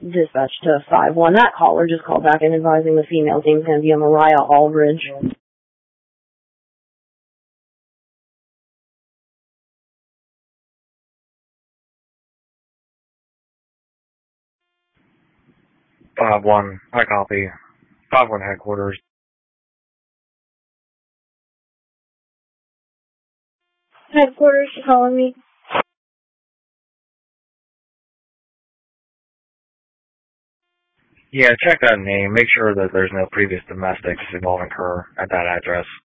Dispatch to 5-1. That caller just called back and advising the female name's going to be a Mariah Aldridge. One, I copy. 5-1 headquarters. Headquarters calling me. Yeah, check that name. Make sure that there's no previous domestics involving her at that address.